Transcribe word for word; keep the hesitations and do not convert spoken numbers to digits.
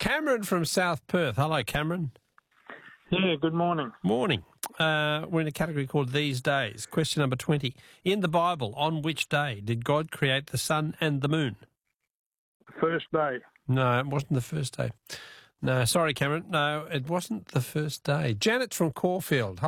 Cameron from South Perth. Hello, Cameron. Yeah, good morning. Morning. Uh, we're in a category called These Days. Question number twenty. In the Bible, on which day did God create the sun and the moon? First day. No, it wasn't the first day. No, sorry, Cameron. No, it wasn't the first day. Janet from Caulfield.